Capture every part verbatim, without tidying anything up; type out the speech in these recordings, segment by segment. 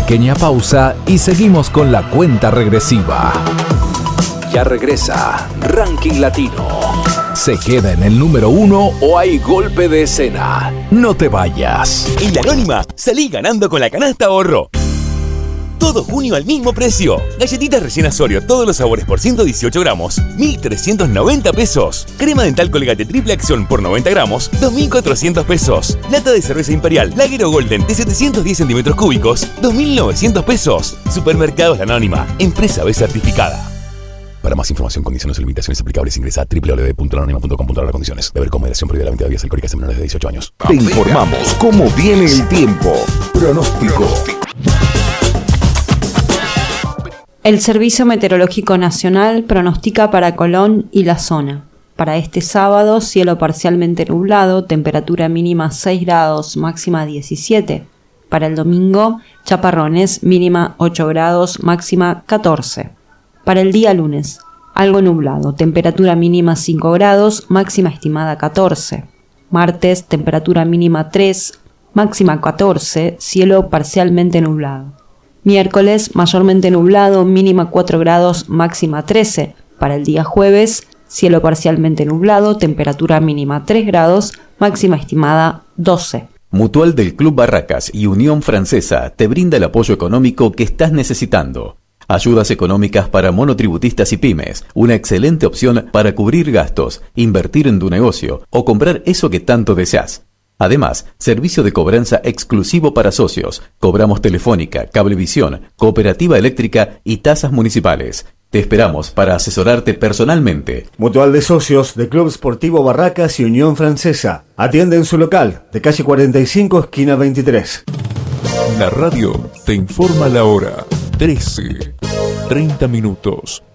pequeña pausa y seguimos con la cuenta regresiva. Ya regresa Ranking Latino. ¿Se queda en el número uno o hay golpe de escena? No te vayas. En la Anónima salí ganando con la canasta ahorro. Todo junio al mismo precio. Galletitas rellenas Oreo, todos los sabores por ciento dieciocho gramos, mil trescientos noventa pesos. Crema dental Colgate triple acción por noventa gramos, dos mil cuatrocientos pesos. Lata de cerveza Imperial Lager o Golden de setecientos diez centímetros cúbicos, dos mil novecientos pesos. Supermercados La Anónima, empresa B certificada. Para más información, condiciones y limitaciones aplicables, ingresa a doble u doble u doble u punto la anónima punto com punto a r condiciones. Beber con moderación, prohibida la venta de bebidas alcohólicas a menores de dieciocho años. Te informamos cómo viene el tiempo. Pronóstico. El Servicio Meteorológico Nacional pronostica para Colón y la zona. Para este sábado, cielo parcialmente nublado, temperatura mínima seis grados, máxima diecisiete. Para el domingo, chaparrones, mínima ocho grados, máxima catorce. Para el día lunes, algo nublado, temperatura mínima cinco grados, máxima estimada catorce. Martes, temperatura mínima tres, máxima catorce, cielo parcialmente nublado. Miércoles, mayormente nublado, mínima cuatro grados, máxima trece. Para el día jueves, cielo parcialmente nublado, temperatura mínima tres grados, máxima estimada doce. Mutual del Club Barracas y Unión Francesa te brinda el apoyo económico que estás necesitando. Ayudas económicas para monotributistas y pymes, una excelente opción para cubrir gastos, invertir en tu negocio o comprar eso que tanto deseas. Además, servicio de cobranza exclusivo para socios. Cobramos telefónica, cablevisión, cooperativa eléctrica y tasas municipales. Te esperamos para asesorarte personalmente. Mutual de Socios de Club Sportivo Barracas y Unión Francesa. Atiende en su local, de calle cuarenta y cinco, esquina veintitrés. La radio te informa la hora. trece, treinta minutos.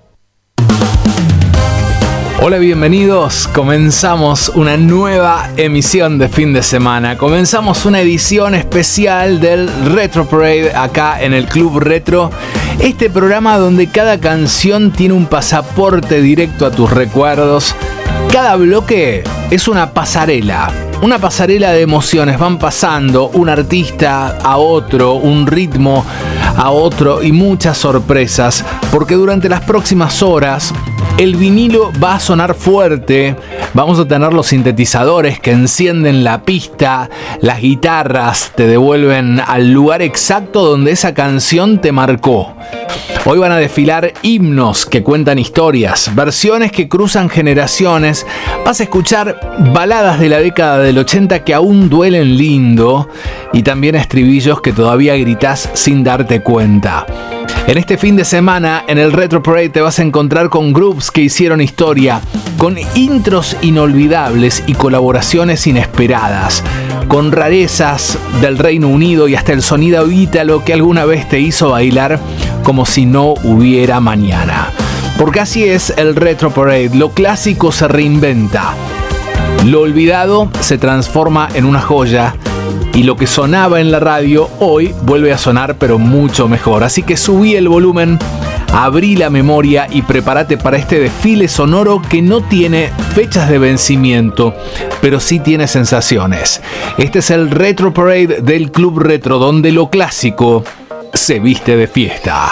Hola, bienvenidos. Comenzamos una nueva emisión de fin de semana. Comenzamos una edición especial del Retro Parade acá en el Club Retro. Este programa donde cada canción tiene un pasaporte directo a tus recuerdos. Cada bloque es una pasarela. Una pasarela de emociones. Van pasando un artista a otro, un ritmo a otro y muchas sorpresas. Porque durante las próximas horas el vinilo va a sonar fuerte, vamos a tener los sintetizadores que encienden la pista, las guitarras te devuelven al lugar exacto donde esa canción te marcó. Hoy van a desfilar himnos que cuentan historias, versiones que cruzan generaciones, vas a escuchar baladas de la década del ochenta que aún duelen lindo y también estribillos que todavía gritás sin darte cuenta. En este fin de semana, en el Retro Parade te vas a encontrar con groups que hicieron historia, con intros inolvidables y colaboraciones inesperadas, con rarezas del Reino Unido y hasta el sonido ítalo que alguna vez te hizo bailar como si no hubiera mañana. Porque así es el Retro Parade, lo clásico se reinventa, lo olvidado se transforma en una joya. Y lo que sonaba en la radio hoy vuelve a sonar pero mucho mejor. Así que subí el volumen, abrí la memoria y prepárate para este desfile sonoro que no tiene fechas de vencimiento, pero sí tiene sensaciones. Este es el Retro Parade del Club Retro, donde lo clásico se viste de fiesta.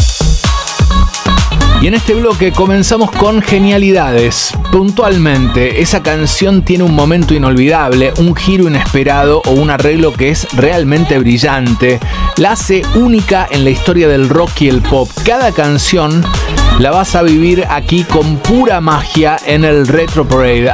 Y en este bloque comenzamos con genialidades. Puntualmente, esa canción tiene un momento inolvidable, un giro inesperado o un arreglo que es realmente brillante. La hace única en la historia del rock y el pop. Cada canción la vas a vivir aquí con pura magia en el Retro Parade.